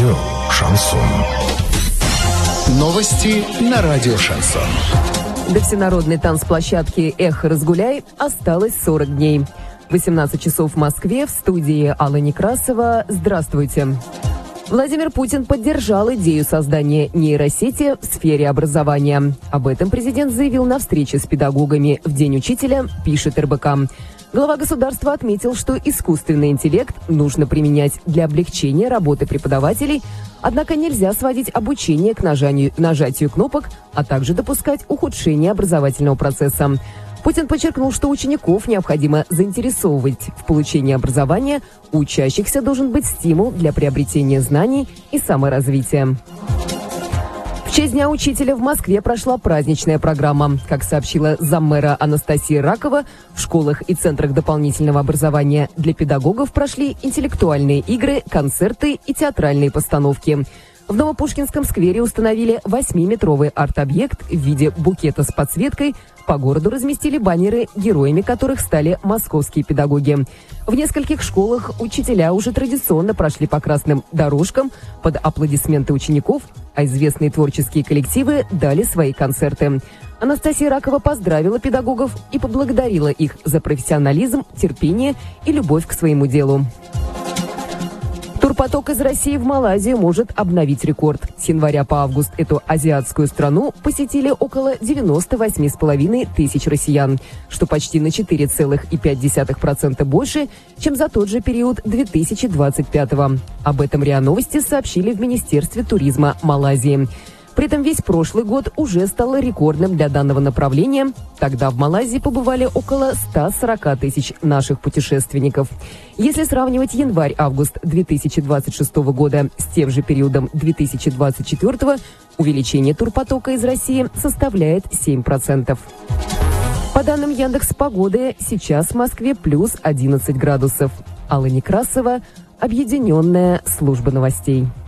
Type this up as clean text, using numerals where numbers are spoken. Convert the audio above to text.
Радио «Шансон». Новости на радио «Шансон». До всенародной танцплощадки «Эхо Разгуляй» осталось 40 дней. 18 часов в Москве, в студии Алла Некрасова. Здравствуйте. Владимир Путин поддержал идею создания нейросети в сфере образования. Об этом президент заявил на встрече с педагогами в День учителя, пишет РБК. Глава государства отметил, что искусственный интеллект нужно применять для облегчения работы преподавателей, однако нельзя сводить обучение к нажатию кнопок, а также допускать ухудшение образовательного процесса. Путин подчеркнул, что учеников необходимо заинтересовывать в получении образования, у учащихся должен быть стимул для приобретения знаний и саморазвития. В честь Дня учителя в Москве прошла праздничная программа. Как сообщила заммэра Анастасия Ракова, в школах и центрах дополнительного образования для педагогов прошли интеллектуальные игры, концерты и театральные постановки. В Новопушкинском сквере установили 8-метровый арт-объект в виде букета с подсветкой. По городу разместили баннеры, героями которых стали московские педагоги. В нескольких школах учителя уже традиционно прошли по красным дорожкам под аплодисменты учеников, а известные творческие коллективы дали свои концерты. Анастасия Ракова поздравила педагогов и поблагодарила их за профессионализм, терпение и любовь к своему делу. Турпоток из России в Малайзию может обновить рекорд. С января по август эту азиатскую страну посетили около 98,5 тысяч россиян, что почти на 4,5% больше, чем за тот же период 2025-го. Об этом РИА Новости сообщили в Министерстве туризма Малайзии. При этом весь прошлый год уже стал рекордным для данного направления. Тогда в Малайзии побывали около 140 тысяч наших путешественников. Если сравнивать январь-август 2026 года с тем же периодом 2024, увеличение турпотока из России составляет 7%. По данным Яндекс.Погоды, сейчас в Москве плюс 11 градусов. Алла Некрасова, Объединенная служба новостей.